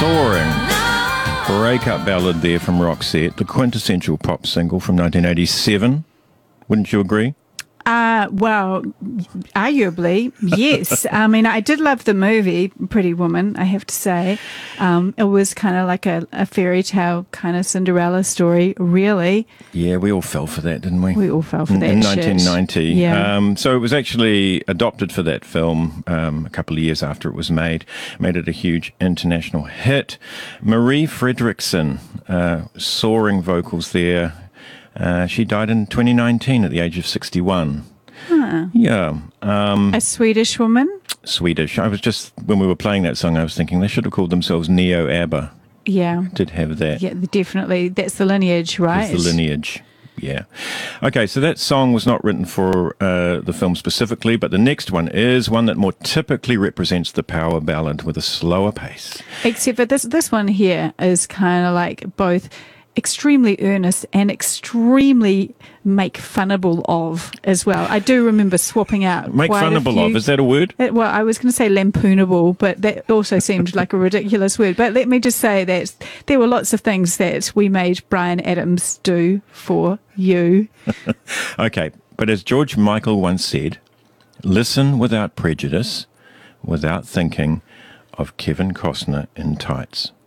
Soaring. Breakup ballad there from Roxette, the quintessential pop single from 1987. Wouldn't you agree? Well, arguably, yes. I mean, I did love the movie Pretty Woman, I have to say. It was kind of like a fairy tale kind of Cinderella story, really. Yeah, we all fell for that, didn't we? We all fell for that in shit. 1990. Yeah. So it was actually adopted for that film a couple of years after it was made. Made it a huge international hit. Marie Fredriksson, soaring vocals there. She died in 2019 at the age of 61. Huh. Yeah. A Swedish woman? Swedish. I was just, when we were playing that song, I was thinking they should have called themselves Neo ABBA. Yeah. Did have that. Yeah, definitely. That's the lineage, right? That's the lineage. Yeah. Okay, so that song was not written for the film specifically, but the next one is one that more typically represents the power ballad with a slower pace. Except for this one here is kind of like both extremely earnest and extremely make funnable of as well. I do remember swapping out Make funnable of, is that a word? Well, I was going to say lampoonable, but that also seemed like a ridiculous word. But let me just say that there were lots of things that we made Bryan Adams do for you. Okay, but as George Michael once said, listen without prejudice, without thinking of Kevin Costner in tights.